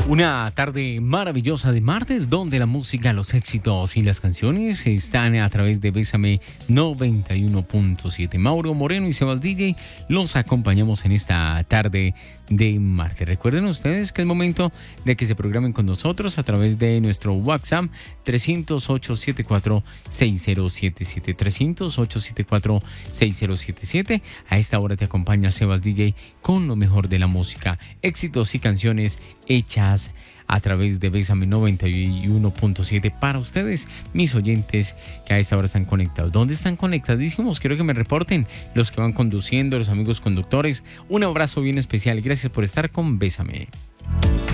Una tarde maravillosa de martes donde la música, los éxitos y las canciones están a través de Bésame 91.7. Mauro Moreno y Sebas DJ los acompañamos en esta tarde de martes. Recuerden ustedes que es momento de que se programen con nosotros a través de nuestro WhatsApp 300-874-6077. 300-874-6077. A esta hora te acompaña Sebas DJ con lo mejor de la música, éxitos y canciones hechas a través de Bésame 91.7 para ustedes, mis oyentes que a esta hora están conectados. ¿Dónde están conectadísimos? Quiero que me reporten los que van conduciendo, los amigos conductores. Un abrazo bien especial. Gracias por estar con Bésame.